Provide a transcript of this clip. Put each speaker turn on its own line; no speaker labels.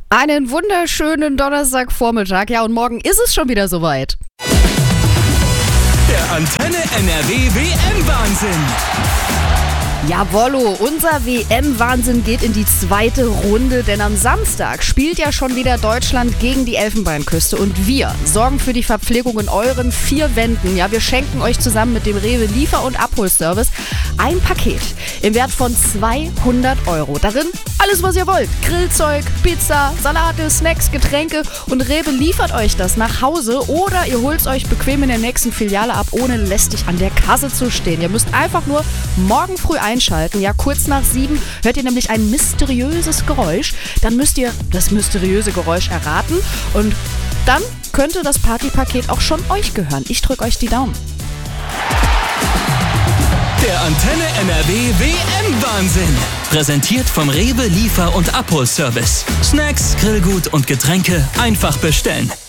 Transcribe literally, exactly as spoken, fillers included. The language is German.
Einen wunderschönen Donnerstagvormittag. Ja, und morgen ist es schon wieder soweit.
Der Antenne N R W W M-Wahnsinn.
Jawollo, unser W M-Wahnsinn geht in die zweite Runde, denn am Samstag spielt ja schon wieder Deutschland gegen die Elfenbeinküste und wir sorgen für die Verpflegung in euren vier Wänden. Ja, wir schenken euch zusammen mit dem Rewe Liefer- und Abholservice ein Paket im Wert von zweihundert Euro. Darin alles, was ihr wollt. Grillzeug, Pizza, Salate, Snacks, Getränke und Rewe liefert euch das nach Hause oder ihr holt es euch bequem in der nächsten Filiale ab, ohne lästig an der Kasse zu stehen. Ihr müsst einfach nur morgen früh einschalten. Ja, kurz nach sieben hört ihr nämlich ein mysteriöses Geräusch. Dann müsst ihr das mysteriöse Geräusch erraten und dann könnte das Partypaket auch schon euch gehören. Ich drücke euch die Daumen.
Der Antenne N R W W M-Wahnsinn. Präsentiert vom Rewe Liefer- und Abholservice. Snacks, Grillgut und Getränke einfach bestellen.